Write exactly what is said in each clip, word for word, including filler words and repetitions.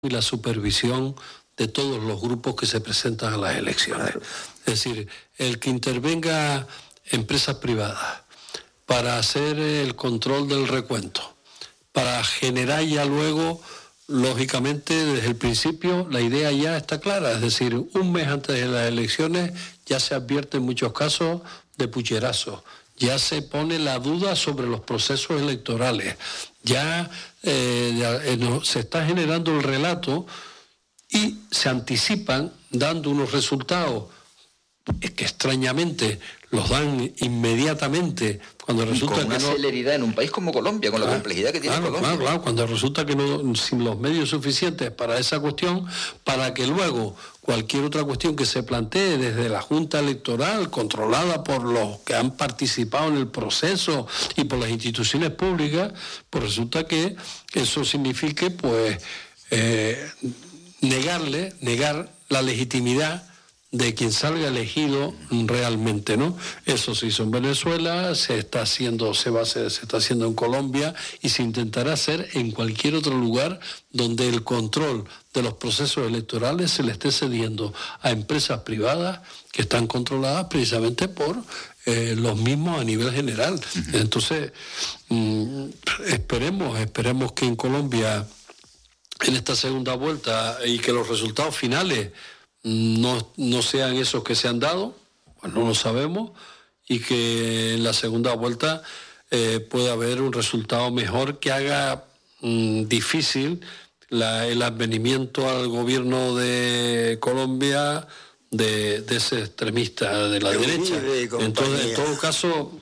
y la supervisión de todos los grupos que se presentan a las elecciones. Claro. Es decir, el que intervenga empresas privadas para hacer el control del recuento, para generar ya luego, lógicamente, desde el principio, la idea ya está clara. Es decir, un mes antes de las elecciones ya se advierte en muchos casos de pucherazo. Ya se pone la duda sobre los procesos electorales. Ya, eh, ya eh, no, se está generando el relato y se anticipan dando unos resultados que extrañamente los dan inmediatamente cuando resulta con una que no, celeridad en un país como Colombia, con claro, la complejidad que tiene claro, Colombia. Claro, claro, cuando resulta que no, sin los medios suficientes para esa cuestión, para que luego cualquier otra cuestión que se plantee desde la Junta Electoral, controlada por los que han participado en el proceso y por las instituciones públicas, pues resulta que eso signifique pues eh, negarle, negar la legitimidad de quien salga elegido realmente, ¿no? Eso se hizo en Venezuela, se está haciendo, se va a hacer, se está haciendo en Colombia y se intentará hacer en cualquier otro lugar donde el control de los procesos electorales se le esté cediendo a empresas privadas que están controladas precisamente por eh, los mismos a nivel general. Uh-huh. Entonces, mmm, esperemos, esperemos que en Colombia, en esta segunda vuelta, y que los resultados finales No, no sean esos que se han dado, pues no lo sabemos, y que en la segunda vuelta eh, pueda haber un resultado mejor que haga mmm, difícil la, el advenimiento al gobierno de Colombia de, de ese extremista de la de derecha. Entonces, en todo caso,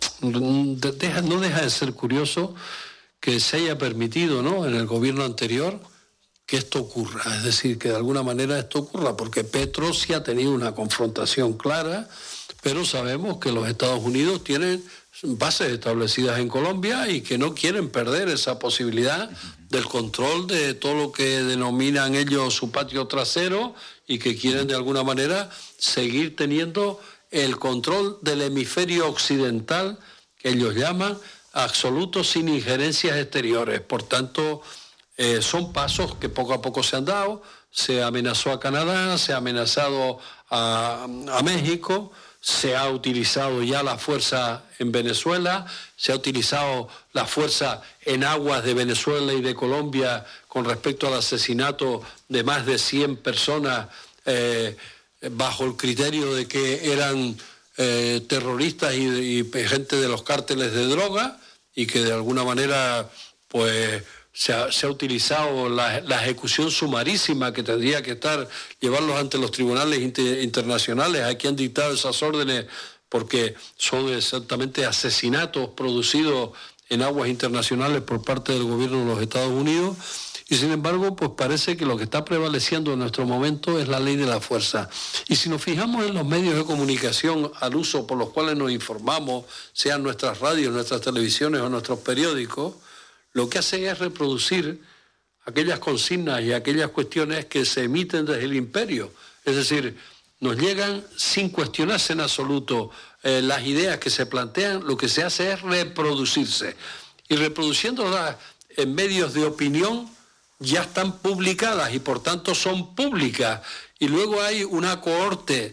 deja, no deja de ser curioso que se haya permitido, ¿no?, en el gobierno anterior que esto ocurra, es decir, que de alguna manera esto ocurra, porque Petro sí ha tenido una confrontación clara, pero sabemos que los Estados Unidos tienen bases establecidas en Colombia y que no quieren perder esa posibilidad del control de todo lo que denominan ellos su patio trasero y que quieren de alguna manera seguir teniendo el control del hemisferio occidental, que ellos llaman absoluto, sin injerencias exteriores. Por tanto, Eh, son pasos que poco a poco se han dado. Se amenazó a Canadá, se ha amenazado a, a México, se ha utilizado ya la fuerza en Venezuela, se ha utilizado la fuerza en aguas de Venezuela y de Colombia con respecto al asesinato de más de cien personas eh, bajo el criterio de que eran eh, terroristas y, y gente de los cárteles de droga, y que de alguna manera pues Se ha, se ha utilizado la, la ejecución sumarísima que tendría que estar, llevarlos ante los tribunales inter, internacionales, a quien han dictado esas órdenes, porque son exactamente asesinatos producidos en aguas internacionales por parte del gobierno de los Estados Unidos. Y sin embargo, pues parece que lo que está prevaleciendo en nuestro momento es la ley de la fuerza. Y si nos fijamos en los medios de comunicación al uso por los cuales nos informamos, sean nuestras radios, nuestras televisiones o nuestros periódicos, lo que hacen es reproducir aquellas consignas y aquellas cuestiones que se emiten desde el imperio. Es decir, nos llegan sin cuestionarse en absoluto eh, las ideas que se plantean, lo que se hace es reproducirse. Y reproduciéndolas en medios de opinión ya están publicadas y por tanto son públicas. Y luego hay una cohorte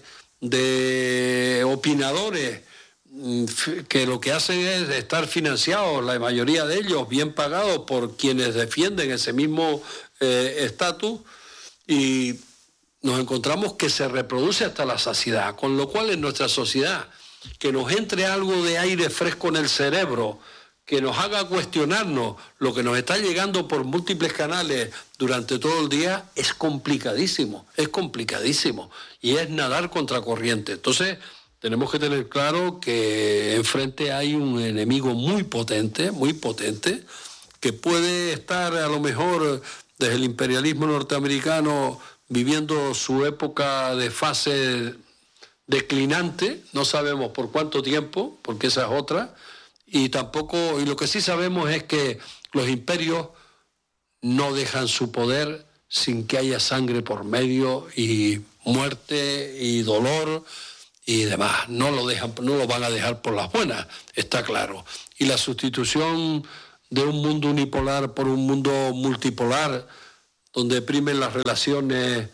de opinadores que lo que hacen es estar financiados, la mayoría de ellos bien pagados por quienes defienden ese mismo estatus, eh, y nos encontramos que se reproduce hasta la saciedad, con lo cual en nuestra sociedad que nos entre algo de aire fresco en el cerebro, que nos haga cuestionarnos lo que nos está llegando por múltiples canales durante todo el día, es complicadísimo, es complicadísimo, y es nadar contra corriente. Entonces, tenemos que tener claro que enfrente hay un enemigo muy potente, muy potente, que puede estar a lo mejor desde el imperialismo norteamericano viviendo su época de fase declinante, no sabemos por cuánto tiempo, porque esa es otra, y tampoco, y lo que sí sabemos es que los imperios no dejan su poder sin que haya sangre por medio y muerte y dolor y demás. No lo dejan, no lo van a dejar por las buenas, está claro. Y la sustitución de un mundo unipolar por un mundo multipolar, donde primen las relaciones,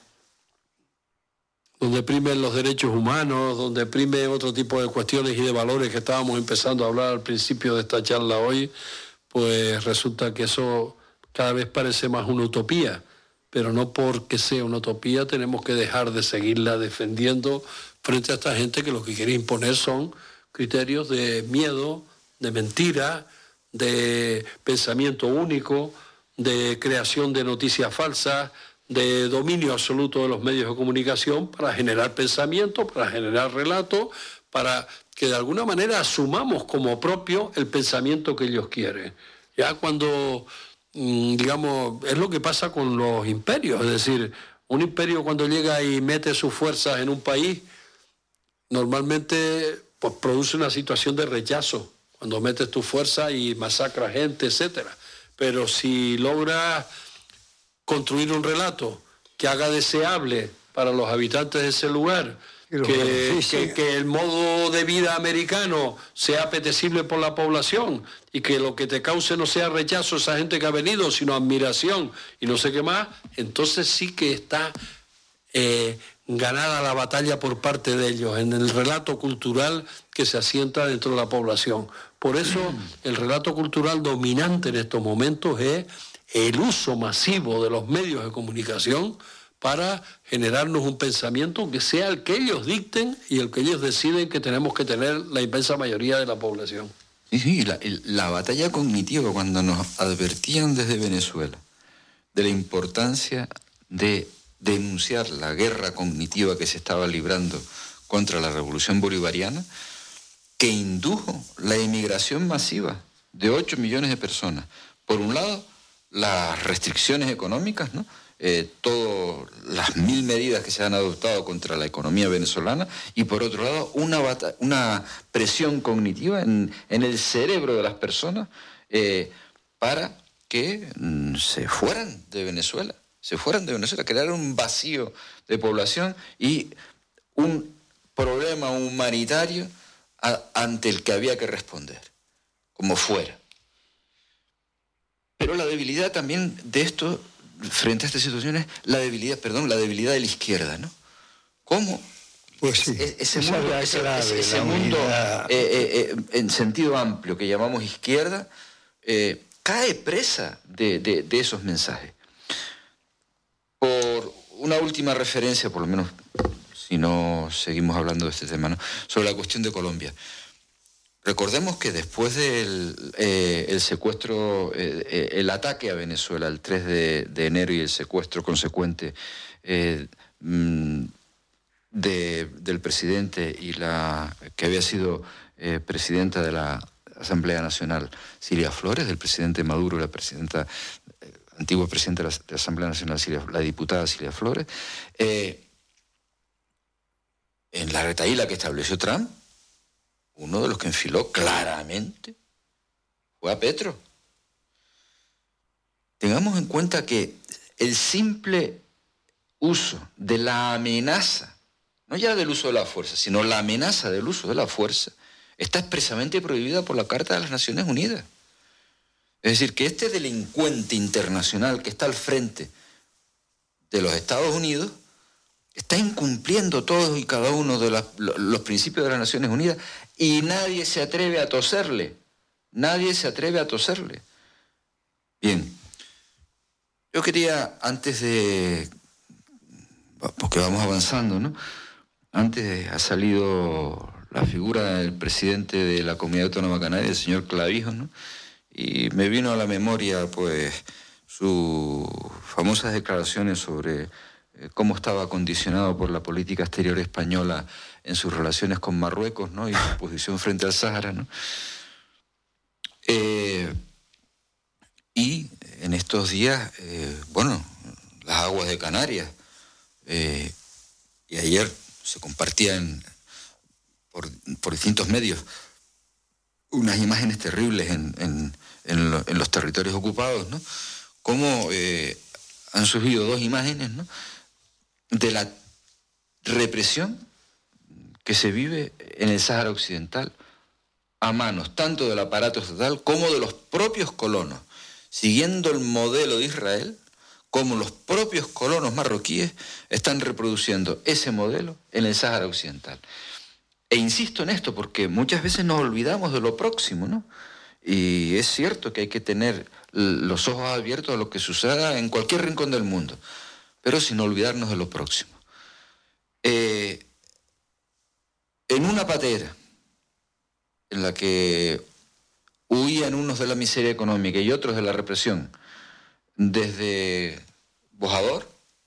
donde primen los derechos humanos, donde primen otro tipo de cuestiones y de valores que estábamos empezando a hablar al principio de esta charla hoy, pues resulta que eso cada vez parece más una utopía. Pero no porque sea una utopía tenemos que dejar de seguirla defendiendo frente a esta gente que lo que quiere imponer son criterios de miedo, de mentira, de pensamiento único, de creación de noticias falsas, de dominio absoluto de los medios de comunicación para generar pensamiento, para generar relatos, para que de alguna manera asumamos como propio el pensamiento que ellos quieren. Ya cuando, digamos, es lo que pasa con los imperios, es decir, un imperio cuando llega y mete sus fuerzas en un país, normalmente pues, produce una situación de rechazo, cuando metes tu fuerza y masacras gente, etcétera. Pero si logras construir un relato que haga deseable para los habitantes de ese lugar, que, que, que el modo de vida americano sea apetecible por la población y que lo que te cause no sea rechazo a esa gente que ha venido, sino admiración y no sé qué más, entonces sí que está eh, ganada la batalla por parte de ellos en el relato cultural que se asienta dentro de la población. Por eso el relato cultural dominante en estos momentos es el uso masivo de los medios de comunicación para generarnos un pensamiento que sea el que ellos dicten y el que ellos deciden que tenemos que tener la inmensa mayoría de la población. Sí, sí, la, la batalla cognitiva, cuando nos advertían desde Venezuela de la importancia de denunciar la guerra cognitiva que se estaba librando contra la revolución bolivariana, que indujo la emigración masiva de ocho millones de personas. Por un lado, las restricciones económicas, ¿no? Eh, todas las mil medidas que se han adoptado contra la economía venezolana, y por otro lado, una, una presión cognitiva en, en el cerebro de las personas eh, para que mm, se fueran de Venezuela, se fueran de Venezuela, crear un vacío de población y un problema humanitario a, ante el que había que responder, como fuera. Pero la debilidad también de esto, frente a estas situaciones, la debilidad, perdón, la debilidad de la izquierda, ¿no? ¿Cómo? Pues sí, ese, ese mundo, ese, ese, ese mundo eh, eh, eh, en sentido amplio que llamamos izquierda, eh, cae presa de, de, de esos mensajes. Por una última referencia, por lo menos, si no seguimos hablando de este tema, ¿no? Sobre la cuestión de Colombia. Recordemos que después del eh, el secuestro, eh, el ataque a Venezuela el tres de enero y el secuestro consecuente eh, de, del presidente y la que había sido eh, presidenta de la Asamblea Nacional, Cilia Flores, del presidente Maduro y la presidenta, eh, antigua presidenta de la, de la Asamblea Nacional, Cilia, la diputada Cilia Flores, eh, en la retahíla que estableció Trump, uno de los que enfiló claramente fue a Petro. Tengamos en cuenta que el simple uso de la amenaza, no ya del uso de la fuerza, sino la amenaza del uso de la fuerza, está expresamente prohibida por la Carta de las Naciones Unidas. Es decir, que este delincuente internacional que está al frente de los Estados Unidos está incumpliendo todos y cada uno de la, los principios de las Naciones Unidas y nadie se atreve a toserle. Nadie se atreve a toserle. Bien. Yo quería, antes de... porque vamos avanzando, ¿no? Antes de, ha salido la figura del presidente de la Comunidad Autónoma Canaria, el señor Clavijos, ¿no? Y me vino a la memoria, pues, sus famosas declaraciones sobre cómo estaba condicionado por la política exterior española en sus relaciones con Marruecos, ¿no? Y su posición frente al Sáhara, ¿no? Eh, y en estos días, eh, bueno, las aguas de Canarias, eh, y ayer se compartían por, por distintos medios unas imágenes terribles en, en, en, lo, en los territorios ocupados, ¿no? Cómo eh, han surgido dos imágenes, ¿no? De la represión que se vive en el Sáhara Occidental a manos tanto del aparato estatal como de los propios colonos, siguiendo el modelo de Israel, cómo los propios colonos marroquíes están reproduciendo ese modelo en el Sáhara Occidental. E insisto en esto porque muchas veces nos olvidamos de lo próximo, ¿no? Y es cierto que hay que tener los ojos abiertos a lo que suceda en cualquier rincón del mundo, pero sin olvidarnos de lo próximo. Eh, en una patera en la que huían unos de la miseria económica y otros de la represión, desde Bojador,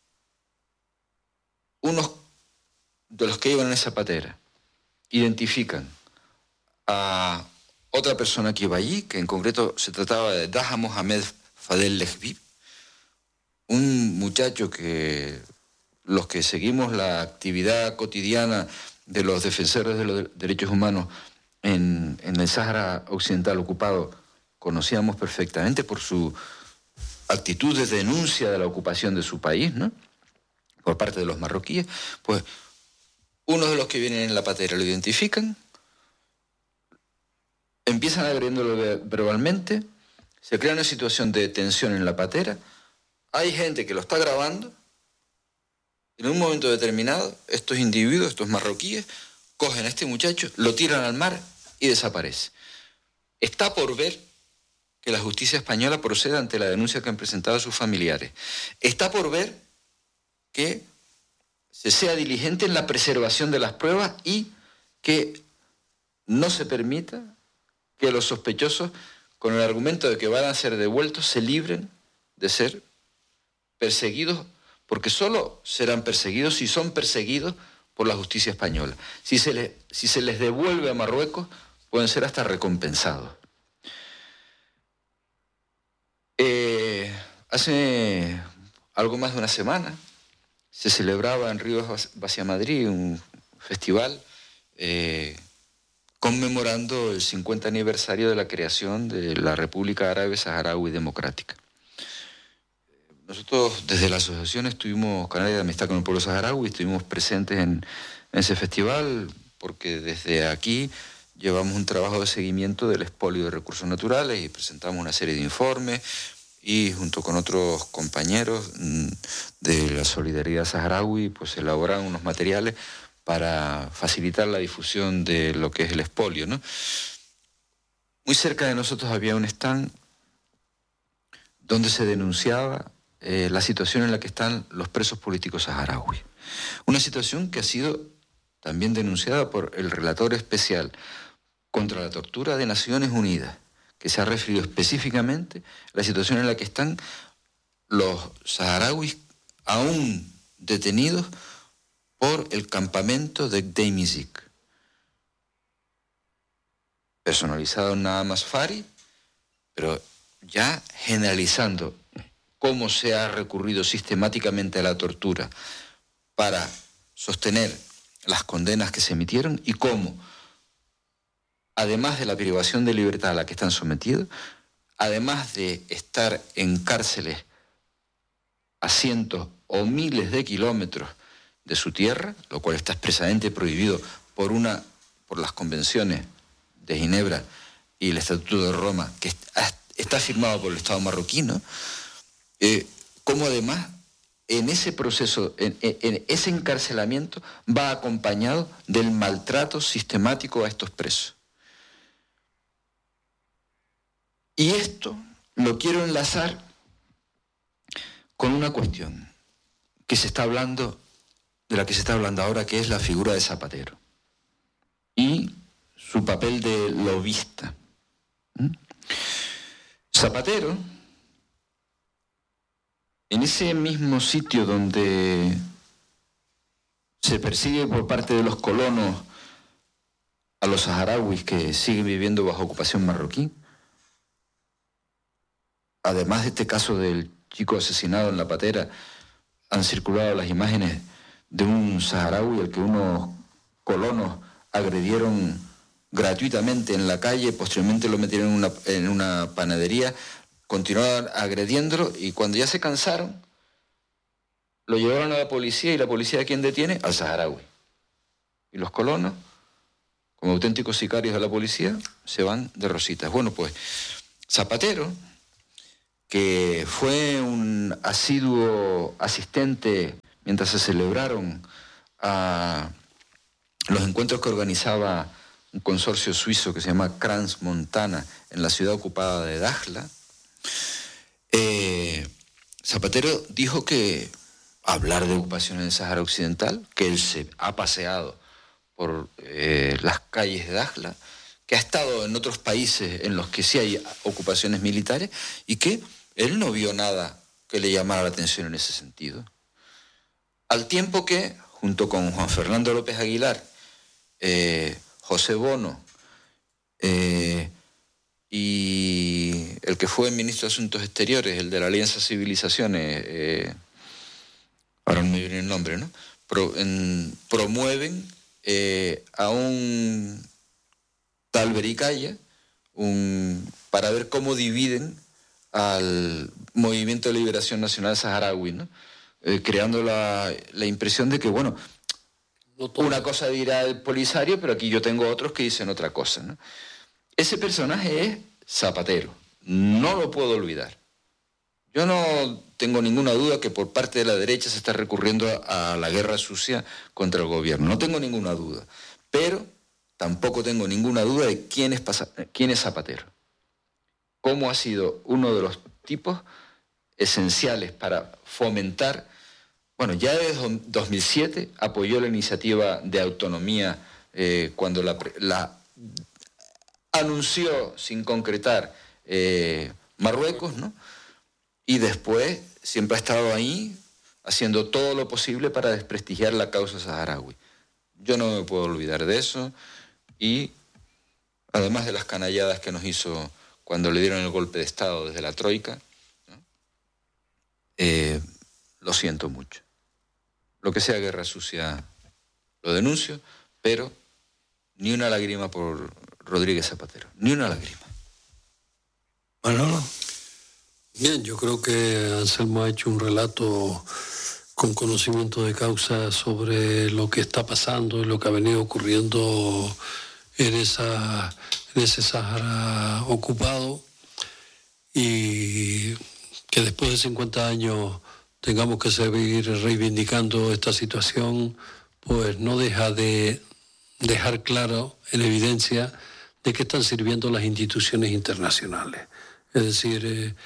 unos de los que iban en esa patera identifican a otra persona que iba allí, que en concreto se trataba de Daha Mohamed Fadel Lehbib, un muchacho que los que seguimos la actividad cotidiana de los defensores de los derechos humanos en, en el Sáhara Occidental ocupado conocíamos perfectamente por su actitud de denuncia de la ocupación de su país, ¿no?, por parte de los marroquíes. Pues unos de los que vienen en la patera lo identifican, empiezan agrediéndolo verbalmente, se crea una situación de tensión en la patera, hay gente que lo está grabando, en un momento determinado estos individuos, estos marroquíes, cogen a este muchacho, lo tiran al mar y desaparece. Está por ver que la justicia española proceda ante la denuncia que han presentado sus familiares. Está por ver que se sea diligente en la preservación de las pruebas y que no se permita que los sospechosos, con el argumento de que van a ser devueltos, se libren de ser perseguidos, porque solo serán perseguidos si son perseguidos por la justicia española. Si se les, si se les devuelve a Marruecos, pueden ser hasta recompensados. Eh, hace algo más de una semana se celebraba en Ríos Vaciamadrid un festival eh, conmemorando el cincuenta aniversario de la creación de la República Árabe Saharaui Democrática. Nosotros desde la asociación estuvimos, Canales de Amistad con el Pueblo Saharaui, estuvimos presentes en, en ese festival porque desde aquí llevamos un trabajo de seguimiento del expolio de recursos naturales y presentamos una serie de informes y junto con otros compañeros de la Solidaridad Saharaui pues elaboran unos materiales para facilitar la difusión de lo que es el expolio, ¿no? Muy cerca de nosotros había un stand donde se denunciaba eh, la situación en la que están los presos políticos saharauis. Una situación que ha sido también denunciada por el relator especial contra la tortura de Naciones Unidas, que se ha referido específicamente a la situación en la que están los saharauis aún detenidos por el campamento de Gdeim-Izik, personalizado en Naam Asfari, pero ya generalizando cómo se ha recurrido sistemáticamente a la tortura para sostener las condenas que se emitieron y cómo, además de la privación de libertad a la que están sometidos, además de estar en cárceles a cientos o miles de kilómetros de su tierra, lo cual está expresamente prohibido por, una, por las convenciones de Ginebra y el Estatuto de Roma, que está firmado por el Estado marroquí, ¿no? Eh, como además en ese proceso, en, en ese encarcelamiento va acompañado del maltrato sistemático a estos presos. Y esto lo quiero enlazar con una cuestión que se está hablando, de la que se está hablando ahora, que es la figura de Zapatero y su papel de lobista. ¿Mm? Zapatero, en ese mismo sitio donde se persigue por parte de los colonos a los saharauis que siguen viviendo bajo ocupación marroquí, además de este caso del chico asesinado en la patera, han circulado las imágenes de un saharaui al que unos colonos agredieron gratuitamente en la calle, posteriormente lo metieron en una, en una panadería, continuaron agrediéndolo y cuando ya se cansaron, lo llevaron a la policía y la policía, ¿a quién detiene? Al saharaui. Y los colonos, como auténticos sicarios de la policía, se van de rositas. Bueno, pues Zapatero que fue un asiduo asistente mientras se celebraron a los encuentros que organizaba un consorcio suizo que se llama Crans Montana en la ciudad ocupada de Dakhla, eh, Zapatero dijo que hablar de ocupación en el Sáhara Occidental, que él se ha paseado por eh, las calles de Dakhla, que ha estado en otros países en los que sí hay ocupaciones militares y que él no vio nada que le llamara la atención en ese sentido. Al tiempo que, junto con Juan Fernando López Aguilar, eh, José Bono eh, y el que fue ministro de Asuntos Exteriores, el de la Alianza Civilizaciones, eh, ahora no me viene el nombre, ¿no? Pro, en, promueven eh, a un tal Bericaya un, para ver cómo dividen al Movimiento de Liberación Nacional Saharaui, ¿no? Eh, creando la, la impresión de que, bueno, no una cosa dirá el Polisario, pero aquí yo tengo otros que dicen otra cosa, ¿no? Ese personaje es Zapatero, no lo puedo olvidar. Yo no tengo ninguna duda que por parte de la derecha se está recurriendo a, a la guerra sucia contra el gobierno, no tengo ninguna duda, pero tampoco tengo ninguna duda de quién es, quién es Zapatero, cómo ha sido uno de los tipos esenciales para fomentar. Bueno, ya desde dos mil siete apoyó la iniciativa de autonomía eh, cuando la, la anunció sin concretar eh, Marruecos, ¿no? Y después siempre ha estado ahí haciendo todo lo posible para desprestigiar la causa saharaui. Yo no me puedo olvidar de eso y además de las canalladas que nos hizo cuando le dieron el golpe de Estado desde la Troika, ¿no? eh, lo siento mucho. Lo que sea guerra sucia lo denuncio, pero ni una lágrima por Rodríguez Zapatero, ni una lágrima. Manolo. Bien, yo creo que Anselmo ha hecho un relato con conocimiento de causa sobre lo que está pasando y lo que ha venido ocurriendo en, esa, en ese Sáhara ocupado, y que después de cincuenta años tengamos que seguir reivindicando esta situación, pues no deja de dejar claro, en evidencia, de qué están sirviendo las instituciones internacionales. Es decir, eh,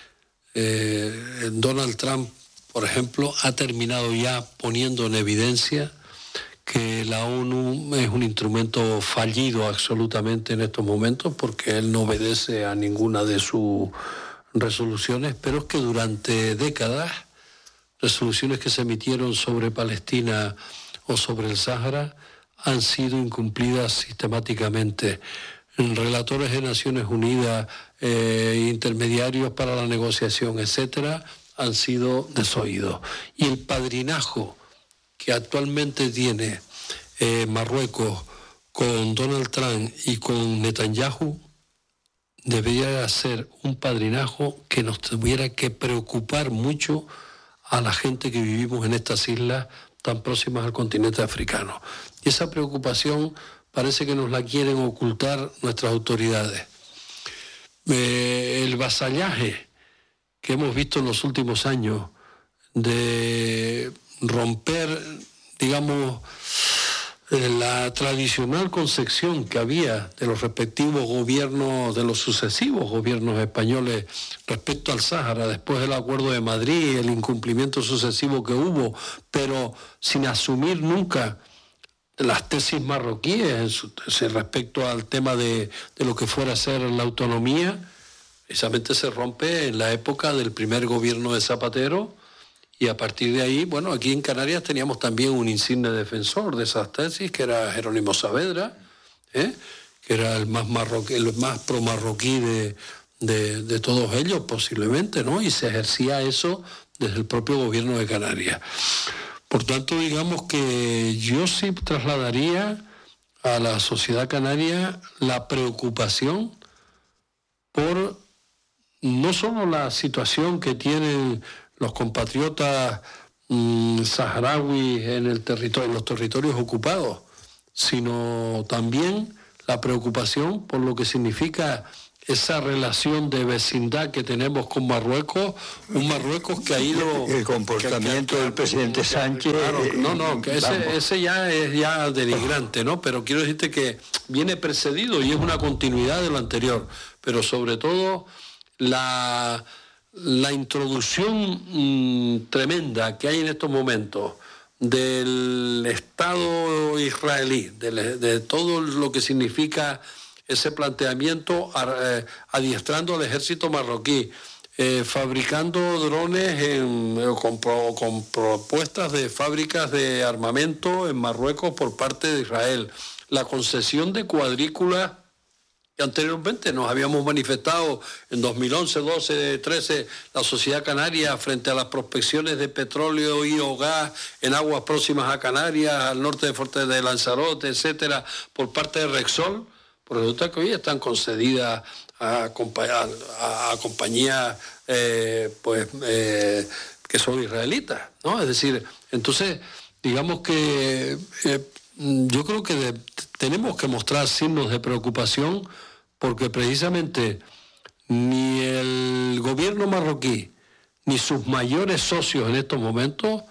eh, Donald Trump, por ejemplo, ha terminado ya poniendo en evidencia que la ONU es un instrumento fallido absolutamente en estos momentos, porque él no obedece a ninguna de sus resoluciones, pero es que durante décadas resoluciones que se emitieron sobre Palestina o sobre el Sáhara han sido incumplidas sistemáticamente. Relatores de Naciones Unidas, eh, intermediarios para la negociación, etcétera, han sido desoídos. Y el padrinajo que actualmente tiene eh, Marruecos con Donald Trump y con Netanyahu debería ser un padrinajo que nos tuviera que preocupar mucho a la gente que vivimos en estas islas tan próximas al continente africano. Y esa preocupación parece que nos la quieren ocultar nuestras autoridades. Eh, el vasallaje que hemos visto en los últimos años de romper, digamos, la tradicional concepción que había de los respectivos gobiernos, de los sucesivos gobiernos españoles respecto al Sáhara, después del Acuerdo de Madrid, el incumplimiento sucesivo que hubo, pero sin asumir nunca las tesis marroquíes en su, en respecto al tema de, de lo que fuera a ser la autonomía, precisamente se rompe en la época del primer gobierno de Zapatero. Y a partir de ahí, bueno, aquí en Canarias teníamos también un insigne defensor de esas tesis, que era Jerónimo Saavedra, ¿eh? que era el más marroquí, el más pro-marroquí de, de, de todos ellos, posiblemente, ¿no? Y se ejercía eso desde el propio gobierno de Canarias. Por tanto, digamos que yo sí trasladaría a la sociedad canaria la preocupación por no solo la situación que tienen los compatriotas mmm, saharauis en, el territorio, en los territorios ocupados, sino también la preocupación por lo que significa esa relación de vecindad que tenemos con Marruecos, un Marruecos que ha ido... El comportamiento que, que, del presidente Sánchez... Claro, eh, no, no, que ese, ese ya es ya denigrante, ¿no? Pero quiero decirte que viene precedido y es una continuidad de lo anterior, pero sobre todo la, la introducción mmm, tremenda que hay en estos momentos del Estado israelí, de, de todo lo que significa ese planteamiento, eh, adiestrando al ejército marroquí, eh, fabricando drones en, eh, con, pro, con propuestas de fábricas de armamento en Marruecos por parte de Israel, la concesión de cuadrículas que anteriormente nos habíamos manifestado en dos mil once, doce, trece, la sociedad canaria frente a las prospecciones de petróleo y o gas en aguas próximas a Canarias, al norte de Fuerte de Lanzarote, etcétera, por parte de Repsol. Pues resulta que hoy están concedidas a, a, a compañías eh, pues, eh, que son israelitas, ¿no? Es decir, entonces, digamos que eh, yo creo que de, tenemos que mostrar signos de preocupación porque precisamente ni el gobierno marroquí ni sus mayores socios en estos momentos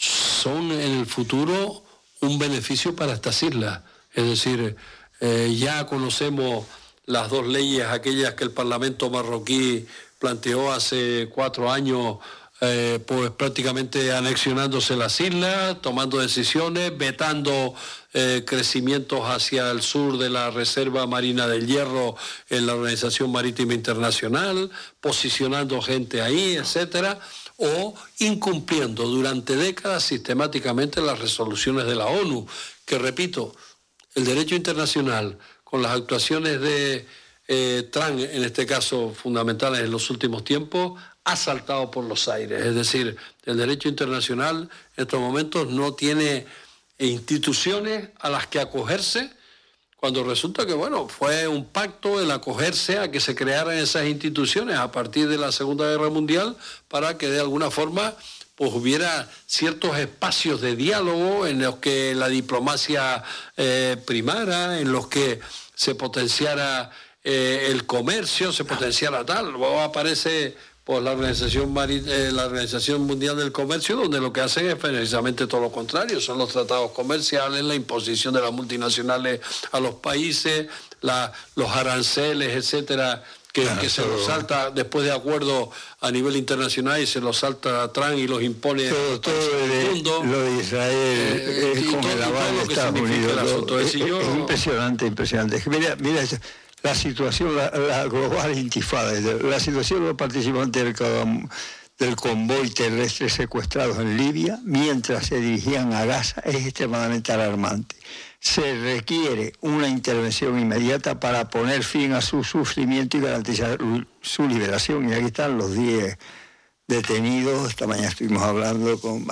son en el futuro un beneficio para estas islas. Es decir, Eh, ya conocemos las dos leyes, aquellas que el Parlamento marroquí planteó hace cuatro años, eh, pues prácticamente anexionándose las islas, tomando decisiones, vetando eh, crecimientos hacia el sur de la Reserva Marina del Hierro en la Organización Marítima Internacional, posicionando gente ahí, etcétera, o incumpliendo durante décadas sistemáticamente las resoluciones de la ONU, que repito, el derecho internacional, con las actuaciones de eh, Trump, en este caso fundamentales en los últimos tiempos, ha saltado por los aires. Es decir, el derecho internacional en estos momentos no tiene instituciones a las que acogerse, cuando resulta que, bueno, fue un pacto el acogerse a que se crearan esas instituciones a partir de la Segunda Guerra Mundial para que de alguna forma pues hubiera ciertos espacios de diálogo en los que la diplomacia eh, primara, en los que se potenciara eh, el comercio, se potenciara tal. Luego aparece pues, la, Organización Mari- eh, la Organización Mundial del Comercio, donde lo que hacen es precisamente todo lo contrario, son los tratados comerciales, la imposición de las multinacionales a los países, la, los aranceles, etcétera, que, claro, que se los salta después de acuerdo a nivel internacional y se los salta a Trump y los impone todo, a todo el mundo. Lo de Israel eh, es como el aval de Estados Unidos. Lo, es, yo... es impresionante, impresionante. Mira, mira la situación, la, la global intifada, la situación de los participantes del, del convoy terrestre secuestrados en Libia mientras se dirigían a Gaza es extremadamente alarmante. Se requiere una intervención inmediata para poner fin a su sufrimiento y garantizar su liberación. Y aquí están los diez detenidos. Esta mañana estuvimos hablando con...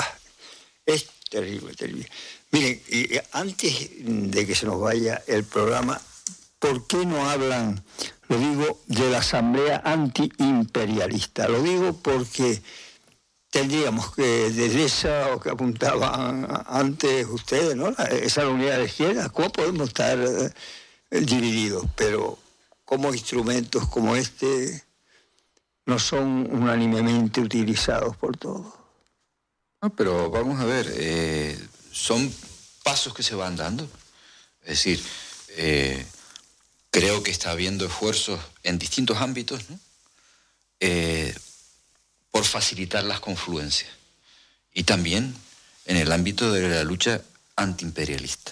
Es terrible, terrible. Miren, y antes de que se nos vaya el programa, ¿por qué no hablan, lo digo, de la Asamblea Antiimperialista? Lo digo porque... tendríamos que, desde eso que apuntaban antes ustedes, ¿no? Esa unidad de izquierda, ¿cómo podemos estar eh, divididos? Pero como instrumentos como este no son unánimemente utilizados por todos. No, pero vamos a ver, eh, son pasos que se van dando. Es decir, eh, creo que está habiendo esfuerzos en distintos ámbitos, ¿no? Eh, por facilitar las confluencias y también en el ámbito de la lucha antiimperialista.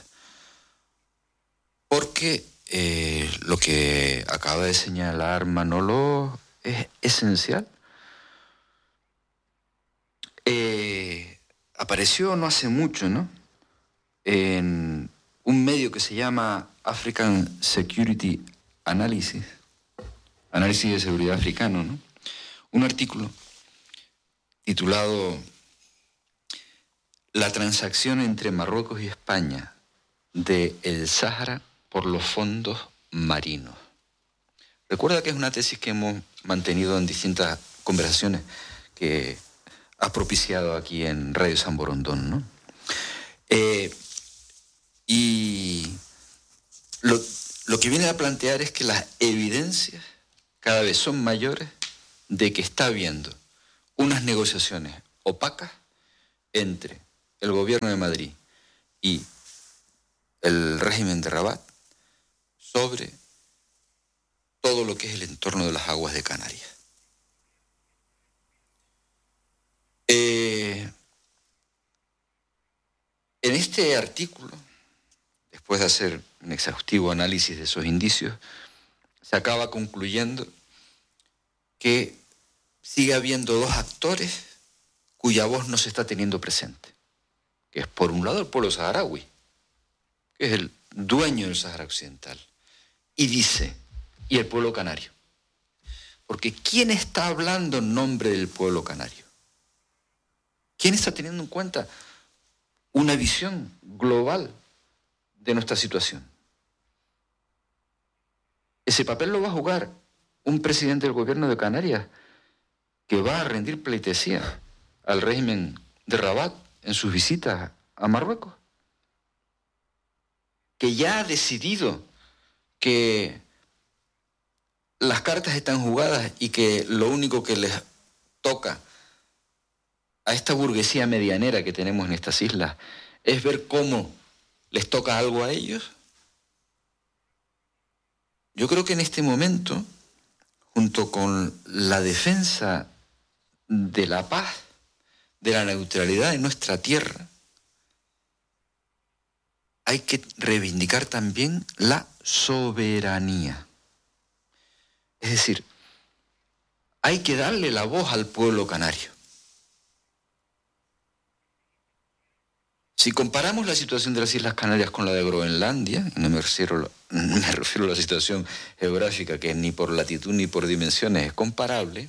Porque eh, lo que acaba de señalar Manolo es esencial. Eh, apareció no hace mucho, ¿no?, en un medio que se llama African Security Analysis, análisis de seguridad africano, ¿no?, un artículo titulado La transacción entre Marruecos y España de el Sáhara por los fondos marinos. Recuerda que es una tesis que hemos mantenido en distintas conversaciones que has propiciado aquí en Radio San Borondón, ¿no? Eh, y lo, lo que viene a plantear es que las evidencias cada vez son mayores de que está habiendo unas negociaciones opacas entre el gobierno de Madrid y el régimen de Rabat sobre todo lo que es el entorno de las aguas de Canarias. Eh, en este artículo, después de hacer un exhaustivo análisis de esos indicios, se acaba concluyendo que sigue habiendo dos actores cuya voz no se está teniendo presente, que es por un lado el pueblo saharaui, que es el dueño del Sáhara Occidental, y dice, y el pueblo canario. Porque ¿quién está hablando en nombre del pueblo canario? ¿Quién está teniendo en cuenta una visión global de nuestra situación? Ese papel lo va a jugar un presidente del gobierno de Canarias que va a rendir pleitesía al régimen de Rabat en sus visitas a Marruecos, que ya ha decidido que las cartas están jugadas y que lo único que les toca a esta burguesía medianera que tenemos en estas islas es ver cómo les toca algo a ellos. Yo creo que en este momento, junto con la defensa de la paz, de la neutralidad de nuestra tierra, hay que reivindicar también la soberanía. Es decir, hay que darle la voz al pueblo canario. Si comparamos la situación de las Islas Canarias con la de Groenlandia, y no me refiero, me refiero a la situación geográfica que ni por latitud ni por dimensiones es comparable,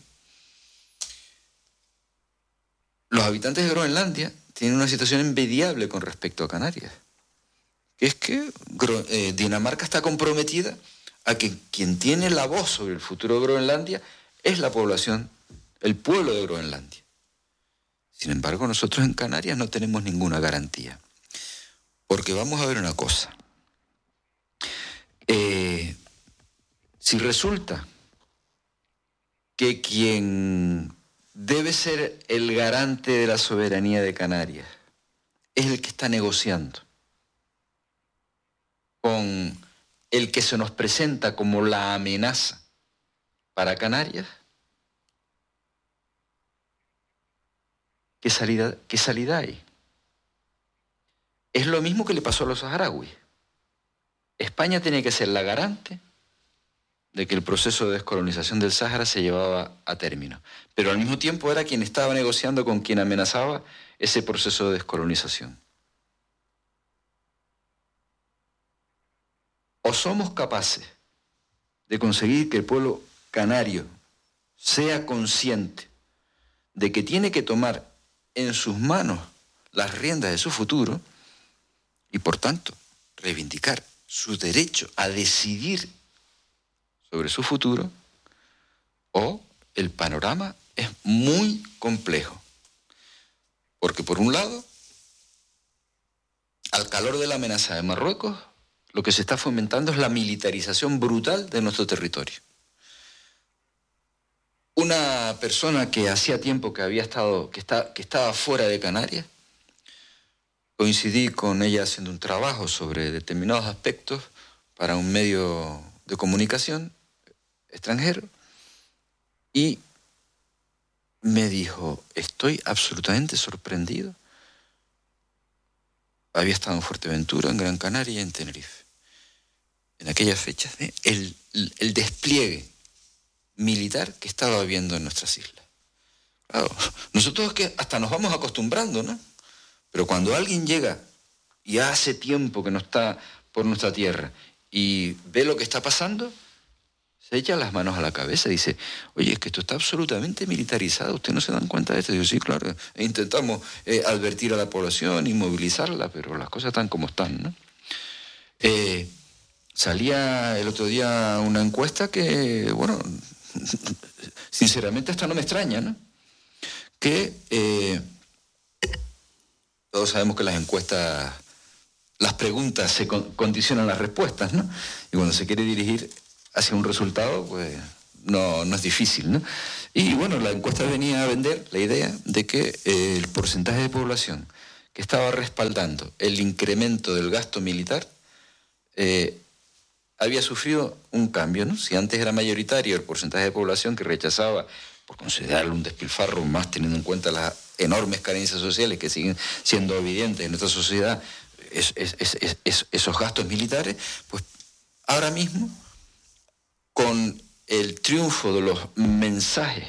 los habitantes de Groenlandia tienen una situación envidiable con respecto a Canarias, que es que eh, Dinamarca está comprometida a que quien tiene la voz sobre el futuro de Groenlandia es la población, el pueblo de Groenlandia. Sin embargo, nosotros en Canarias no tenemos ninguna garantía. Porque vamos a ver una cosa. Eh, si resulta que quien debe ser el garante de la soberanía de Canarias es el que está negociando con el que se nos presenta como la amenaza para Canarias, ¿Qué salida, ¿Qué salida hay? Es lo mismo que le pasó a los saharauis. España tenía que ser la garante de que el proceso de descolonización del Sáhara se llevaba a término, pero al mismo tiempo era quien estaba negociando con quien amenazaba ese proceso de descolonización. O somos capaces de conseguir que el pueblo canario sea consciente de que tiene que tomar en sus manos las riendas de su futuro y, por tanto, reivindicar su derecho a decidir sobre su futuro, o el panorama es muy complejo. Porque, por un lado, al calor de la amenaza de Marruecos, lo que se está fomentando es la militarización brutal de nuestro territorio. Una persona que hacía tiempo que había estado, que, está, que estaba fuera de Canarias, coincidí con ella haciendo un trabajo sobre determinados aspectos para un medio de comunicación extranjero, y me dijo, estoy absolutamente sorprendido. Había estado en Fuerteventura, en Gran Canaria y en Tenerife. En aquellas fechas, ¿eh? el, el despliegue militar que estaba habiendo en nuestras islas. Claro, nosotros que hasta nos vamos acostumbrando, ¿no? Pero cuando alguien llega y hace tiempo que no está por nuestra tierra y ve lo que está pasando, se echa las manos a la cabeza y dice, oye, es que esto está absolutamente militarizado, ¿ustedes no se dan cuenta de esto? Y yo, sí, claro, e intentamos eh, advertir a la población y movilizarla, pero las cosas están como están, ¿no? Eh, salía el otro día una encuesta que, bueno, sinceramente hasta no me extraña, ¿no? Que eh, todos sabemos que las encuestas, las preguntas se con, condicionan las respuestas, ¿no? Y cuando se quiere dirigir hacia un resultado, pues no, no es difícil, ¿no? Y bueno, la encuesta venía a vender la idea de que eh, el porcentaje de población que estaba respaldando el incremento del gasto militar eh, había sufrido un cambio, ¿no? Si antes era mayoritario el porcentaje de población que rechazaba, por considerarlo un despilfarro, más teniendo en cuenta las enormes carencias sociales que siguen siendo evidentes en nuestra sociedad, es, es, es, es, esos gastos militares, pues ahora mismo, con el triunfo de los mensajes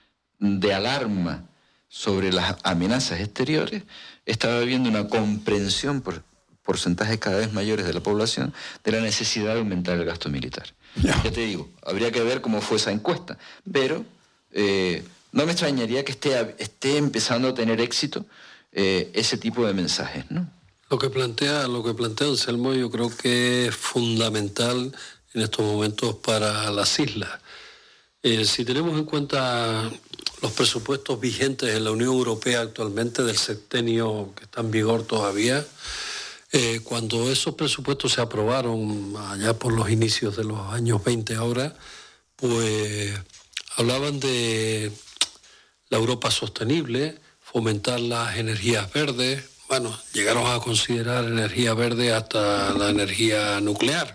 de alarma sobre las amenazas exteriores, estaba habiendo una comprensión por porcentajes cada vez mayores de la población de la necesidad de aumentar el gasto militar. Ya, ya te digo, habría que ver cómo fue esa encuesta, pero eh, no me extrañaría que esté, esté empezando a tener éxito eh, ese tipo de mensajes, ¿no? Lo que plantea, lo que plantea Anselmo, yo creo que es fundamental en estos momentos para las islas. Eh, si tenemos en cuenta los presupuestos vigentes en la Unión Europea actualmente del septenio que está en vigor todavía, eh, cuando esos presupuestos se aprobaron allá por los inicios de los años veinte ahora, pues hablaban de la Europa sostenible, fomentar las energías verdes. Bueno, llegaron a considerar energía verde hasta la energía nuclear,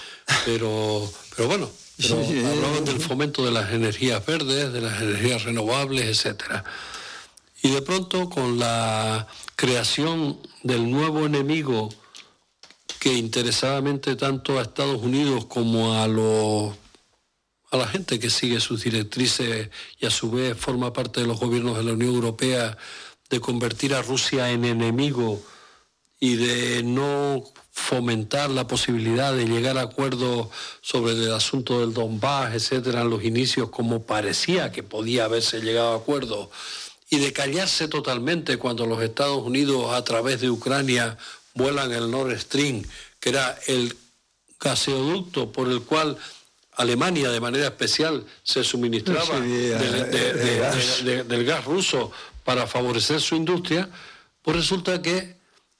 pero, pero bueno, pero hablaban del fomento de las energías verdes, de las energías renovables, etcétera. Y de pronto, con la creación del nuevo enemigo que interesadamente tanto a Estados Unidos como a los a la gente que sigue sus directrices y a su vez forma parte de los gobiernos de la Unión Europea, de convertir a Rusia en enemigo y de no fomentar la posibilidad de llegar a acuerdos sobre el asunto del Donbass, etcétera, en los inicios, como parecía que podía haberse llegado a acuerdos, y de callarse totalmente cuando los Estados Unidos a través de Ucrania vuelan el Nord Stream, que era el gaseoducto por el cual Alemania de manera especial se suministraba sí, de, de, de, de, gas. De, de, del gas ruso para favorecer su industria, pues resulta que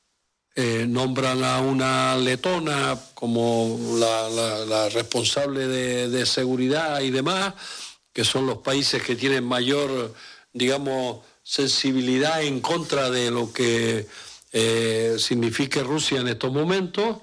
eh, nombran a una letona como la, la, la responsable de, de seguridad y demás, que son los países que tienen mayor, digamos, sensibilidad en contra de lo que eh, signifique Rusia en estos momentos,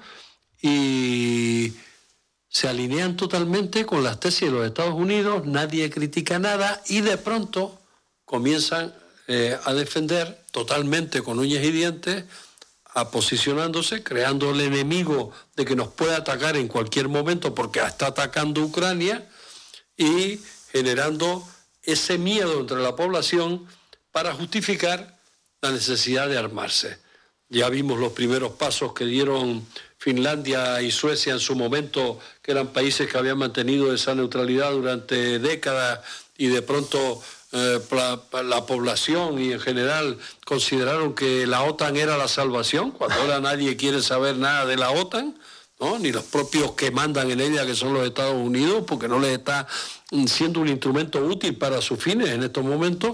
y se alinean totalmente con las tesis de los Estados Unidos, nadie critica nada, y de pronto comienzan eh, a defender totalmente con uñas y dientes, a posicionándose, creando el enemigo de que nos puede atacar en cualquier momento porque está atacando Ucrania, y generando ese miedo entre la población para justificar la necesidad de armarse. Ya vimos los primeros pasos que dieron Finlandia y Suecia en su momento, que eran países que habían mantenido esa neutralidad durante décadas, y de pronto eh, la, la población y en general consideraron que la OTAN era la salvación, cuando ahora nadie quiere saber nada de la OTAN, ¿no? Ni los propios que mandan en ella, que son los Estados Unidos, porque no les está siendo un instrumento útil para sus fines en estos momentos.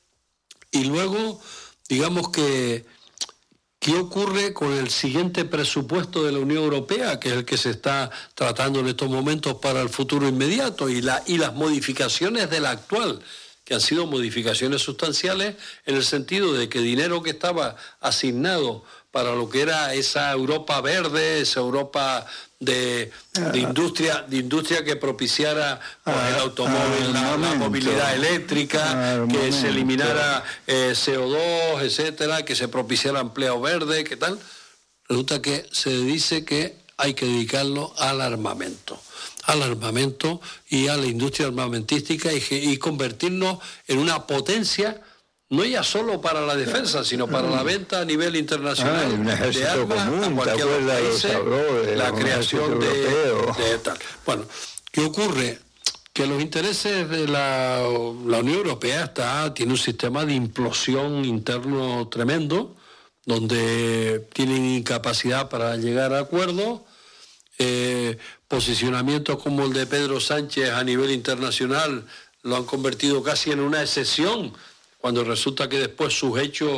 Y luego, digamos que ¿qué ocurre con el siguiente presupuesto de la Unión Europea, que es el que se está tratando en estos momentos para el futuro inmediato, y, la, y las modificaciones del actual, que han sido modificaciones sustanciales en el sentido de que dinero que estaba asignado para lo que era esa Europa verde, esa Europa de, de industria de industria que propiciara pues, el automóvil, la, la movilidad eléctrica, que se eliminara eh, C O dos, etcétera, que se propiciara empleo verde, ¿qué tal? Resulta que se dice que hay que dedicarlo al armamento, al armamento y a la industria armamentística, y, y convertirnos en una potencia, no ya solo para la defensa, sino para la venta a nivel internacional ah, de armas común, a cualquier país, la creación de, de tal. Bueno, ¿qué ocurre? Que los intereses de la, la Unión Europea está, tiene un sistema de implosión interno tremendo, donde tienen incapacidad para llegar a acuerdos, eh, posicionamientos como el de Pedro Sánchez a nivel internacional lo han convertido casi en una excepción, cuando resulta que después sus hechos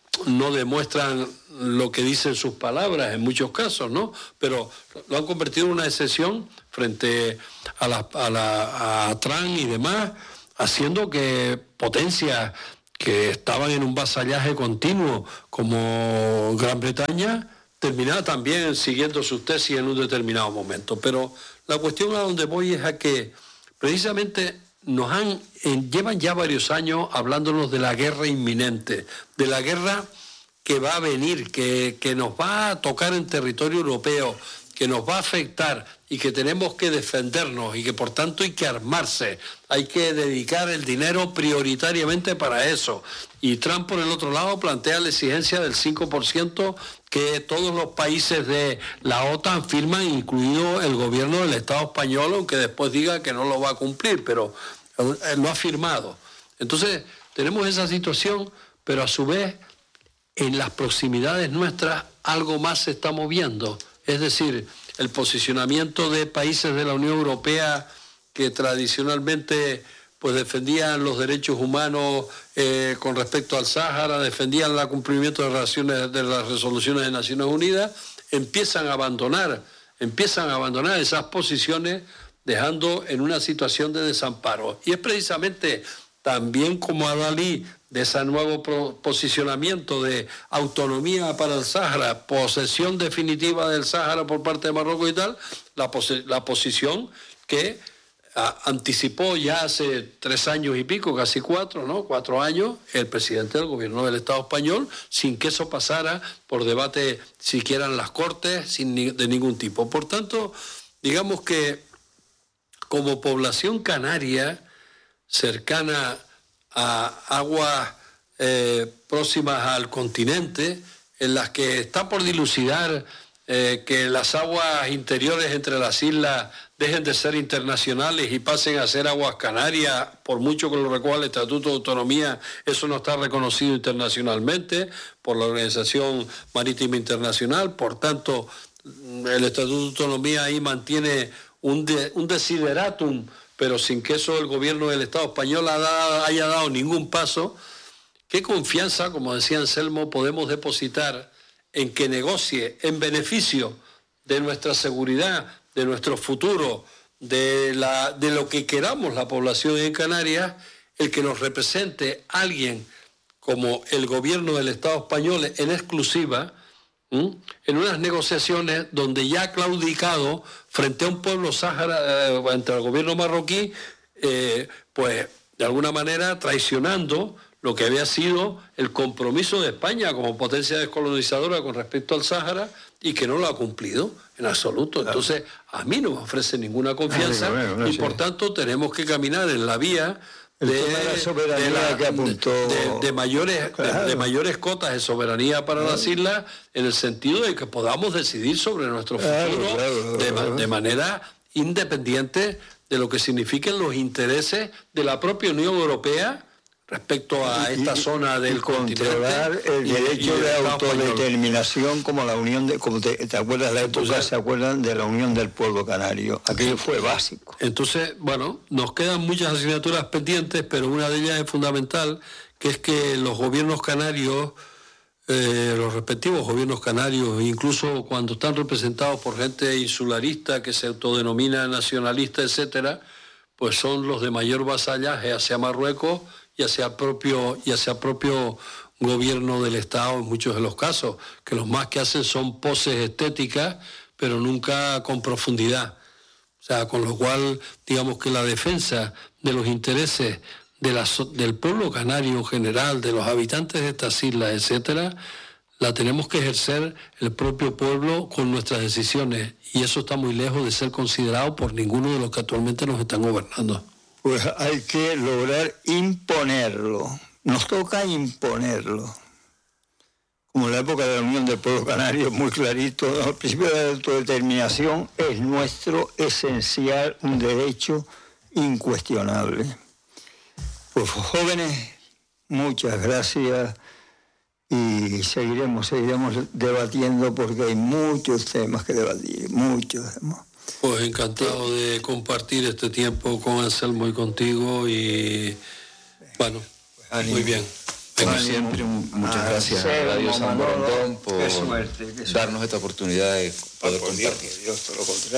no demuestran lo que dicen sus palabras en muchos casos, ¿no? Pero lo han convertido en una excepción frente a, la, a, la, a Trump y demás, haciendo que potencias que estaban en un vasallaje continuo como Gran Bretaña terminara también siguiendo sus tesis en un determinado momento. Pero la cuestión a donde voy es a que precisamente nos han eh, llevan ya varios años hablándonos de la guerra inminente, de la guerra que va a venir, que, que nos va a tocar en territorio europeo, que nos va a afectar y que tenemos que defendernos y que por tanto hay que armarse, hay que dedicar el dinero prioritariamente para eso. Y Trump, por el otro lado, plantea la exigencia del cinco por ciento que todos los países de la OTAN firman, incluido el gobierno del Estado español, aunque después diga que no lo va a cumplir, pero lo ha firmado. Entonces, tenemos esa situación, pero a su vez, en las proximidades nuestras, algo más se está moviendo. Es decir, el posicionamiento de países de la Unión Europea que tradicionalmente pues defendían los derechos humanos eh, con respecto al Sáhara, defendían el cumplimiento de, relaciones, de las resoluciones de Naciones Unidas, empiezan a abandonar, empiezan a abandonar esas posiciones, dejando en una situación de desamparo. Y es precisamente también como adalid de ese nuevo posicionamiento de autonomía para el Sáhara, posesión definitiva del Sáhara por parte de Marruecos y tal, la, pos la posición que a, anticipó ya hace tres años y pico, casi cuatro, ¿no? Cuatro años, el presidente del gobierno del Estado español, sin que eso pasara por debate siquiera en las Cortes, sin ni, de ningún tipo. Por tanto, digamos que como población canaria cercana a aguas eh, próximas al continente, en las que está por dilucidar eh, que las aguas interiores entre las islas dejen de ser internacionales y pasen a ser aguas canarias, por mucho que lo recoja el Estatuto de Autonomía, eso no está reconocido internacionalmente por la Organización Marítima Internacional. Por tanto, el Estatuto de Autonomía ahí mantiene un, de, un desideratum, pero sin que eso el gobierno del Estado español haya dado ningún paso. ¿Qué confianza, como decía Anselmo, podemos depositar en que negocie en beneficio de nuestra seguridad, de nuestro futuro, de, la, de lo que queramos la población en Canarias, el que nos represente alguien como el gobierno del Estado español en exclusiva, ¿Mm? en unas negociaciones donde ya ha claudicado frente a un pueblo sáhara, eh, entre el gobierno marroquí, eh, pues de alguna manera traicionando lo que había sido el compromiso de España como potencia descolonizadora con respecto al Sáhara y que no lo ha cumplido en absoluto. Entonces, a mí no me ofrece ninguna confianza y por tanto tenemos que caminar en la vía de, la soberanía de, la, que apuntó, de, de, de, mayores, claro. de, de mayores cotas de soberanía para claro. las islas, en el sentido de que podamos decidir sobre nuestro futuro claro, claro, de, claro. de manera independiente de lo que signifiquen los intereses de la propia Unión Europea respecto a esta y, zona del y controlar el derecho y, y de autodeterminación español. Como la unión de, como te, te acuerdas la época, entonces, se acuerdan de la unión del pueblo canario, aquello fue básico. Entonces, bueno, nos quedan muchas asignaturas pendientes, pero una de ellas es fundamental, que es que los gobiernos canarios, eh, los respectivos gobiernos canarios, incluso cuando están representados por gente insularista que se autodenomina nacionalista, etcétera, pues son los de mayor vasallaje hacia Marruecos y hacia el propio, y hacia el propio gobierno del Estado en muchos de los casos, que los más que hacen son poses estéticas, pero nunca con profundidad. O sea, con lo cual, digamos que la defensa de los intereses de la, del pueblo canario en general, de los habitantes de estas islas, etcétera, la tenemos que ejercer el propio pueblo con nuestras decisiones, y eso está muy lejos de ser considerado por ninguno de los que actualmente nos están gobernando. Pues hay que lograr imponerlo. Nos toca imponerlo. Como en la época de la Unión del Pueblo Canario, muy clarito, el principio de la autodeterminación es nuestro esencial, un derecho incuestionable. Pues jóvenes, muchas gracias y seguiremos, seguiremos debatiendo porque hay muchos temas que debatir, muchos temas. Pues encantado de compartir este tiempo con Anselmo y contigo y bueno, muy bien. Como siempre, muchas Ah, gracias a Radio San Borondón por qué suerte, qué suerte. darnos esta oportunidad de poder Por Dios, compartir. Dios, todo lo contrario.